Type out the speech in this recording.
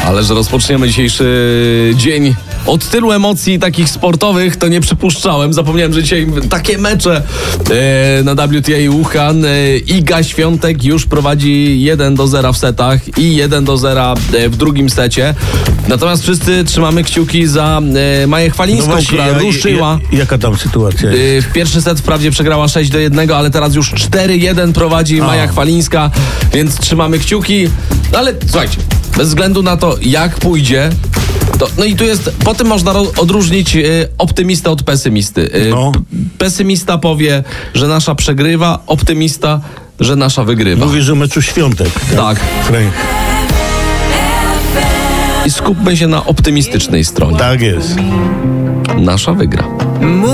Ale że rozpoczniemy dzisiejszy dzień od tylu emocji takich sportowych, to nie przypuszczałem. Zapomniałem, że dzisiaj takie mecze na WTA Wuhan. Iga Świątek już prowadzi 1-0 w setach i 1-0 w drugim secie. Natomiast wszyscy trzymamy kciuki za Maję Chwalińską, która ruszyła. Jaka tam sytuacja jest? W pierwszy set wprawdzie przegrała 6-1, ale teraz już 4-1 prowadzi Maja Chwalińska, więc trzymamy kciuki. Ale słuchajcie, bez względu na to, jak pójdzie, to, no i tu jest, po tym można odróżnić optymistę od pesymisty. Pesymista powie, że nasza przegrywa, optymista, że nasza wygrywa. Mówisz o meczu Świątek. Tak. Frank. I skupmy się na optymistycznej stronie. Tak jest. Nasza wygra.